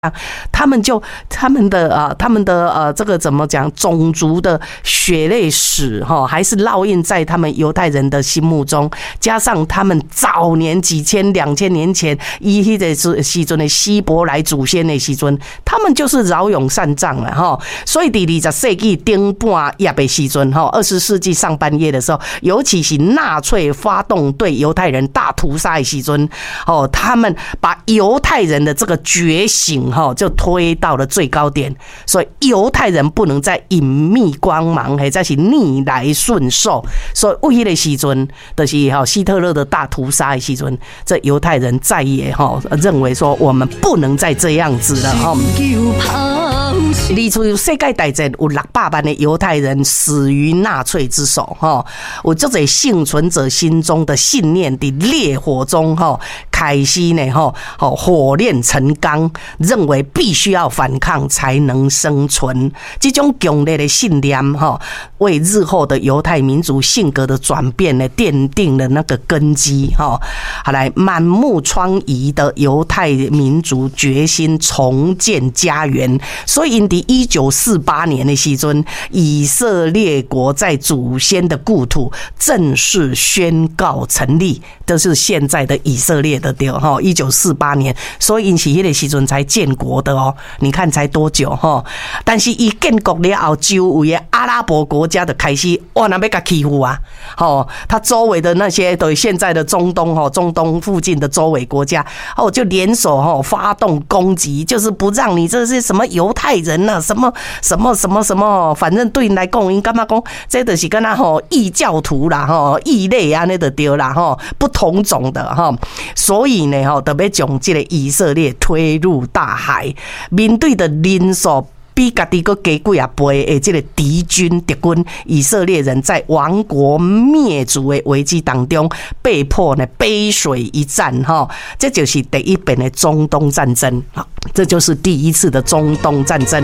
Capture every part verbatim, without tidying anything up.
他们就他们的啊，他们的呃，这个怎么讲？种族的血泪史哈，还是烙印在他们犹太人的心目中。加上他们早年几千、两千年前，以迄个时阵的希伯来祖先的时阵，他们就是骁勇善战了哈。所以第二十世纪顶半叶的时阵哈，二十世纪上半叶的时候，尤其是纳粹发动对犹太人大屠杀的时阵，哦，他们把犹太人的这个觉醒。就推到了最高点，所以犹太人不能再隐秘光芒，或者是逆来顺受。所以为迄个时阵，就是希特勒的大屠杀的时阵，这犹太人再也认为说我们不能再这样子了。二次世界大战有六百万的犹太人死于纳粹之手，有这些幸存者心中的信念在烈火中开始呢，火炼成钢，认为必须要反抗才能生存。这种强烈的信念为日后的犹太民族性格的转变呢奠定了那个根基。好来，满目疮痍的犹太民族决心重建家园，所以因在一九四八年的时阵，以色列国在祖先的故土正式宣告成立，这是现在的以色列的对哈。一九四八年，所以因是迄个时阵才建国的哦。你看才多久哈？但是伊建国了后，周围的阿拉伯国家的开始哇，那要甲欺负啊！哦，他周围的那些对现在的中东哈，中东附近的周围国家哦，就联手哈发动攻击，就是不让你这是什么犹太人呐、啊，什么什么什么什么，反正对你来讲，因干嘛讲？这就是跟他吼异教徒啦，吼异类啊，那就对啦，吼不同种的哈。所以呢，吼特别将这个以色列推入大海，面对的人数比家己个加几啊倍的这个敌军敌军，以色列人在亡国灭族的危机当中，被迫呢背水一战哈，这就是第一遍的中东战争，好，这就是第一次的中东战争。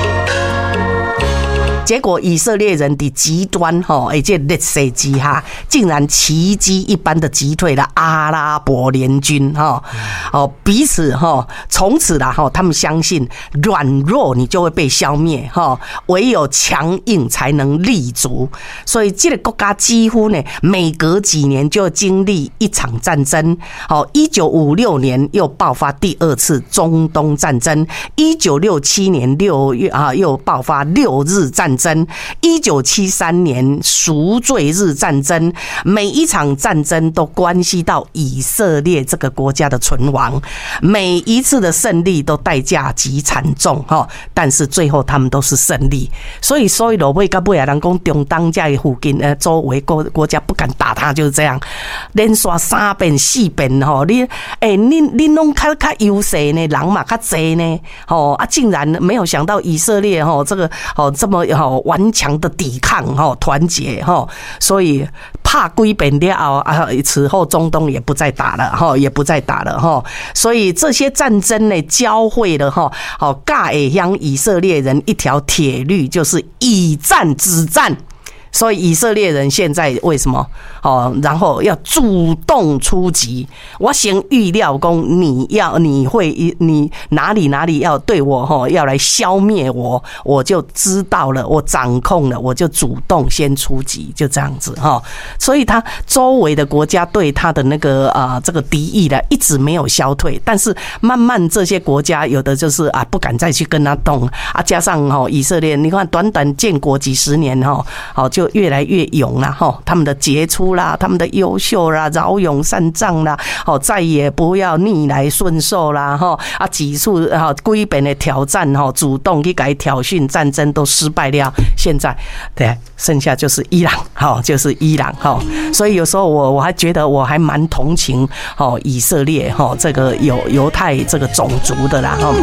结果以色列人的极端哈，而且劣势之下，竟然奇迹一般的击退了阿拉伯联军哈，哦，彼此哈，从此啦哈，他们相信软弱你就会被消灭哈，唯有强硬才能立足。所以这个国家几乎呢，每隔几年就经历一场战争。哦，一九五六年又爆发第二次中东战争，一九六七年六月啊又爆发六日战争。一九七三年赎罪日战争，每一场战争都关系到以色列这个国家的存亡，每一次的胜利都代价极惨重，但是最后他们都是胜利。所以所以落尾到尾啊，人讲中东这的附近呃周围国国家不敢打他，就是这样，连刷三遍四遍吼，你哎你你拢较较优势呢，人嘛较济呢，吼啊竟然没有想到以色列吼这个吼这么吼顽强的抵抗吼团结吼，所以怕归本了后啊，此后中东也不再打了哈，也不再打了哈。所以这些战争呢，教会了哈，好，教会向以色列人一条铁律，就是以战止战。所以以色列人现在为什么哦？然后要主动出击。我先预料讲你要你会你哪里哪里要对我哈要来消灭我，我就知道了，我掌控了，我就主动先出击，就这样子哈。所以他周围的国家对他的那个啊、呃、这个敌意呢一直没有消退，但是慢慢这些国家有的就是啊不敢再去跟他动啊，加上哈以色列，你看短短建国几十年哈，好就越来越勇啦哈，他们的杰出啦，他们的优秀啦，骁勇善战啦，好再也不要逆来顺受啦哈啊，几次哈几遍的挑战哈，主动去改挑衅，战争都失败了，现在对剩下就是伊朗哈，就是伊朗哈，所以有时候我我还觉得我还蛮同情哈以色列哈这个犹犹太这个种族的啦哈。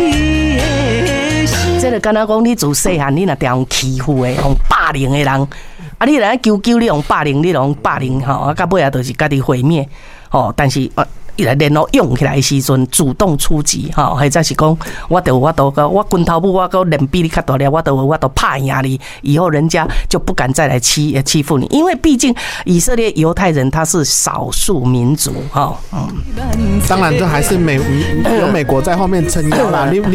这个敢若讲你自细汉你若被人欺负的、用霸凌的人，啊，你来求求你用霸凌，你用霸凌吼，啊，到尾啊，就是家己毁灭吼。但是啊， 联络用起来的时阵，主动出击哈，或者是讲我得我都我拳头不我都脸比你较大了，我都我都怕压你，以后人家就不敢再来欺欺负你，因为毕竟以色列犹太人他是少数民族哈，嗯， 当然这还是美有美国在后面撑腰啦，你。